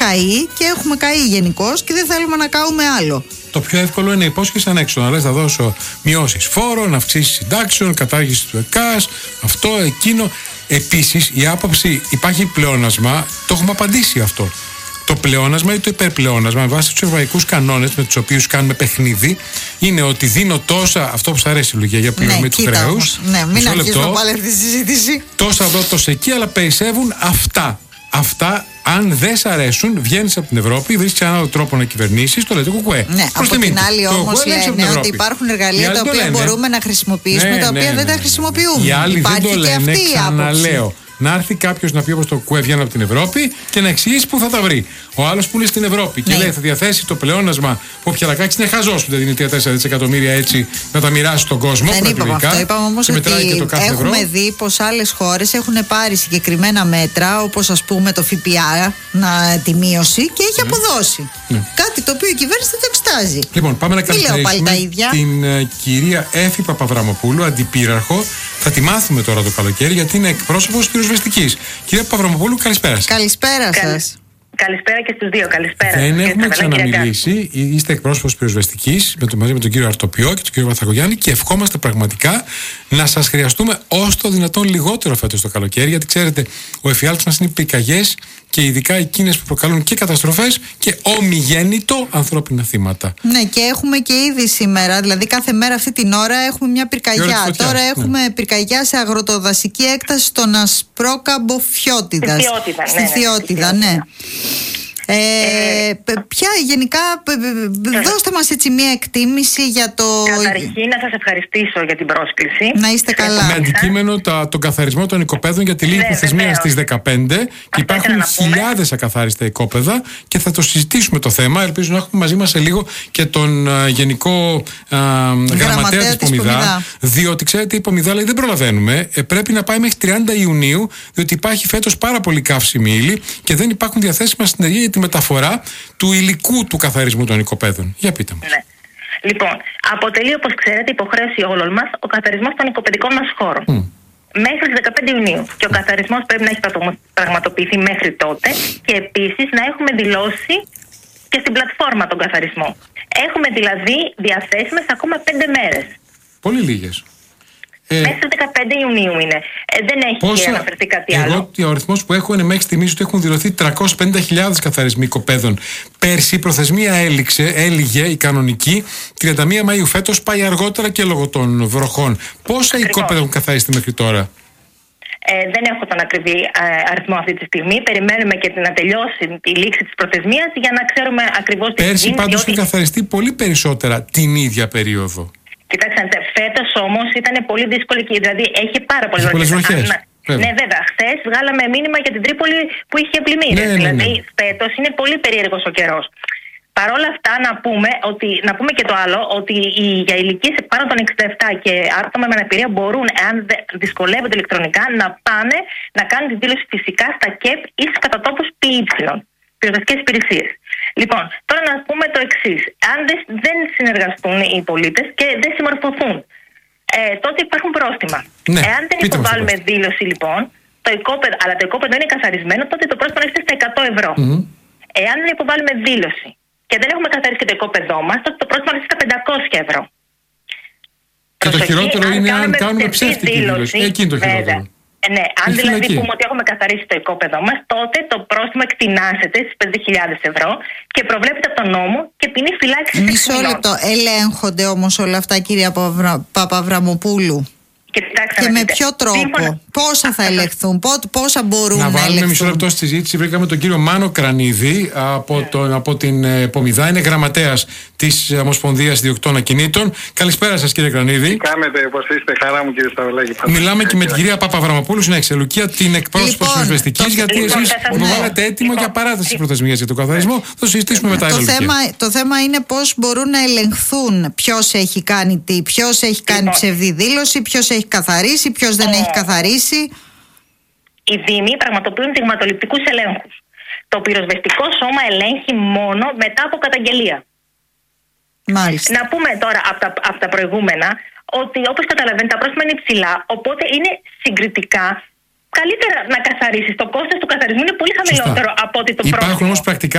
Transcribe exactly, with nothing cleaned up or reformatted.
καεί και έχουμε καεί γενικώς και δεν θέλουμε να καούμε άλλο. Το πιο εύκολο είναι υπόσχεση ανέξω. Να λες θα δώσω μειώσεις φόρων, αυξήσεις συντάξεων, κατάργηση του ΕΚΑΣ, αυτό, εκείνο. Επίσης, η άποψη υπάρχει πλεόνασμα, το έχουμε απαντήσει αυτό. Το πλεόνασμα ή το υπερπλεόνασμα, με βάση τους ευρωπαϊκούς κανόνες με τους οποίους κάνουμε παιχνίδι, είναι ότι δίνω τόσα. Αυτό που σου αρέσει, Λουκία, για πληρωμή ναι, του χρέους. Ναι, μην αρχίσουμε πάλι αυτή τη συζήτηση. Τόσα εδώ, τόσα εκεί, αλλά περισσεύουν αυτά. Αυτά, αν δεν σ' αρέσουν, βγαίνεις από την Ευρώπη, βρίσκεις έναν άλλο τρόπο να κυβερνήσεις, το λέτε κουκουέ. Ναι, από την άλλη όμως λένε ότι υπάρχουν εργαλεία τα οποία μπορούμε να χρησιμοποιήσουμε, τα οποία δεν τα χρησιμοποιούμε. Οι άλλοι δεν το λένε, ξαναλέω. Να έρθει κάποιος να πει όπως το κουκουέ βγαίνει από την Ευρώπη και να εξηγήσει πού θα τα βρει. Ο άλλος που είναι στην Ευρώπη και ναι. λέει θα διαθέσει το πλεόνασμα που ο Πιαλακάκης είναι χαζός που δεν δίνει τρία τέσσερα δισεκατομμύρια έτσι να τα μοιράσει στον κόσμο. Δεν είπαμε αυτό. Είπαμε όμως ότι έχουμε ευρώ. δει πως άλλες χώρες έχουν πάρει συγκεκριμένα μέτρα, όπως ας πούμε το ΦΠΑ, να, τη μείωση και έχει ναι. αποδώσει. Ναι. Κάτι το οποίο η κυβέρνηση δεν το εξτάζει. Λοιπόν, πάμε να καλησπερίσουμε την uh, κυρία Έφη Παπαβραμοπούλου, αντιπύραρχο. Θα τη μάθουμε τώρα το καλοκαίρι γιατί είναι εκπρόσωπος της πυροσβεστικής. Κυρία Παπαβραμοπούλου, καλησπέρα σας. Καλησπέρα σας. Καλησπέρα και στους δύο, καλησπέρα. Δεν έχουμε ξαναμιλήσει. Είστε εκπρόσωπος πυροσβεστικής με το, μαζί με τον κύριο Αρτοπιό και τον κύριο Βαθαγογιάννη και ευχόμαστε πραγματικά να σας χρειαστούμε όσο το δυνατόν λιγότερο φέτος το καλοκαίρι. Γιατί ξέρετε, ο εφιάλτης μας είναι οι πυρκαγιές και ειδικά εκείνες που προκαλούν και καταστροφές και ομιγέννητο ανθρώπινα θύματα. Ναι, και έχουμε και ήδη σήμερα, δηλαδή κάθε μέρα αυτή την ώρα έχουμε μια πυρκαγιά. Τώρα ναι. έχουμε πυρκαγιά σε αγροτοδασική έκταση στον Ασπρόκαμπο Φιώτιδας. Στη Φιώτιδα, ναι. Ε, ε, ποια γενικά, ε, δώστε μας έτσι μια εκτίμηση για το... Καταρχήν να σας ευχαριστήσω για την πρόσκληση. Να είστε καλά. Με αντικείμενο τα, τον καθαρισμό των οικοπαίδων για τη λίγη προθεσμία στις δεκαπέντε και αυτό υπάρχουν χιλιάδες ακαθάριστα οικόπεδα και θα το συζητήσουμε το θέμα. Ελπίζω να έχουμε μαζί μας σε λίγο και τον uh, γενικό uh, γραμματέα της Πομιδά, διότι ξέρετε η Πομιδά λέει δεν προλαβαίνουμε, ε, πρέπει να πάει μέχρι τριάντα Ιουνίου, διότι υπάρχει φέτος πάρα πολύ καύσιμη ύλη και δεν υπάρχουν διαθέσιμα συνεργεία για τη μεταφορά του υλικού του καθαρισμού των οικοπαίδων. Για πείτε μας. Ναι. Λοιπόν, αποτελεί όπως ξέρετε υποχρέωση όλων μας ο καθαρισμός των οικοπαιδικών μας χώρων. Mm. Μέχρι τις δεκαπέντε Ιουνίου. Και ο καθαρισμός πρέπει να έχει πραγματοποιηθεί μέχρι τότε και επίσης να έχουμε δηλώσει και στην πλατφόρμα τον καθαρισμό. Έχουμε δηλαδή διαθέσιμες ακόμα πέντε μέρες. Πολύ λίγες. Ε, μέχρι δεκαπέντε Ιουνίου είναι. Ε, δεν έχει πόσα, αναφερθεί κάτι εγώ, άλλο. Ο αριθμός που έχω είναι μέχρι στιγμής ότι έχουν δηλωθεί τριακόσιες πενήντα χιλιάδες καθαρισμοί οικοπαίδων. Πέρσι η προθεσμία έληξε, έλυγε η κανονική. τριάντα μία Μαΐου φέτος πάει αργότερα και λόγω των βροχών. Πόσα οικόπεδα έχουν καθαριστεί μέχρι τώρα? Ε, δεν έχω τον ακριβή ε, αριθμό αυτή τη στιγμή. Περιμένουμε και να τελειώσει τη λήξη της προθεσμίας για να ξέρουμε ακριβώς τι Πέρσι γίνει. Πέρσι πάντως διότι... έχουν καθαριστεί πολύ περισσότερα την ίδια περίοδο. Κοιτάξτε, φέτος όμως ήταν πολύ δύσκολη και δηλαδή έχει πάρα πολλές βροχές. Ναι, βέβαια. Χθες βγάλαμε μήνυμα για την Τρίπολη που είχε πλημμύρες. Ναι, ναι, ναι. Δηλαδή, φέτος είναι πολύ περίεργος ο καιρός. Παρ' όλα αυτά, να πούμε, ότι, να πούμε και το άλλο, ότι οι, για ηλικίες πάνω των εξήντα επτά και άτομα με αναπηρία μπορούν, εάν δυσκολεύονται ηλεκτρονικά, να πάνε να κάνουν τη δήλωση φυσικά στα ΚΕΠ ή στους κατατόπους ΠΙ, πυροσβεστικές υπηρεσίες. Λοιπόν, τώρα να πούμε το εξής. Αν δεν συνεργαστούν οι πολίτες και δεν συμμορφωθούν, ε, τότε υπάρχουν πρόστιμα. Ναι, εάν δεν υποβάλουμε δήλωση, λοιπόν, το οικόπεδο, αλλά το οικόπεδο είναι καθαρισμένο, τότε το πρόστιμο είναι στα εκατό ευρώ. Mm-hmm. Εάν δεν υποβάλουμε δήλωση και δεν έχουμε καθαρίσει και το οικόπεδό μας, τότε το πρόστιμο είναι στα πεντακόσια ευρώ. Και Προσοχή, το χειρότερο είναι αν κάνουμε ψεύτικη δήλωση. Εκεί είναι το χειρότερο. Ναι, αν δηλαδή πούμε ότι έχουμε καθαρίσει το οικόπεδό μας, τότε το πρόστιμο εκτινάσεται στις πέντε χιλιάδες ευρώ και προβλέπεται από τον νόμο και ποινή φυλάκιση. Μισό λεπτό. Ελέγχονται όμως όλα αυτά, κυρία Παπαβρα... Παπαβραμοπούλου? Κοιτάξτε, και με δείτε. ποιο τρόπο, Σύμφωνα... πόσα θα ελεγχθούν, πόσα μπορούν να, να ελεγχθούν? Να βάλουμε μισό λεπτό στη συζήτηση. Βρήκαμε τον κύριο Μάνο Κρανίδη από, yeah. τον, από την ε, Πομιδά. Είναι γραμματέας της Ομοσπονδίας Διοκτών Ακινήτων. Καλησπέρα σας, κύριε Κρανίδη. Τι κάνετε, πώς είστε? Χαρά μου, κύριε Σταυρλάκη. Μιλάμε και με την κυρία Παπαβραμοπούλου στην Εξελουκία, την εκπρόσωπο της πυροσβεστικής, γιατί λοιπόν, εσείς υποβάλλατε έτοιμο για παράταση προθεσμίας για τον καθαρισμό. Θα συζητήσουμε μετά. Το θέμα, το θέμα είναι πώς μπορούν να ελεγχθούν ποιος έχει κάνει τι, ποιος έχει κάνει ψευδή δήλωση, ποιος έχει καθαρίσει, ποιος δεν έχει καθαρίσει. Οι Δήμοι πραγματοποιούν δειγματοληπτικούς ελέγχους. Το πυροσβεστικό σώμα ελέγχει μόνο μετά από καταγγελία. Μάλιστα. Να πούμε τώρα από τα, από τα προηγούμενα ότι όπως καταλαβαίνετε τα πρόστιμα είναι υψηλά, οπότε είναι συγκριτικά καλύτερα να καθαρίσεις. Το κόστος του καθαρισμού είναι πολύ χαμηλότερο. Σωστά. Από ότι το Υπάρχουν πρόστιμο. όμως πρακτικά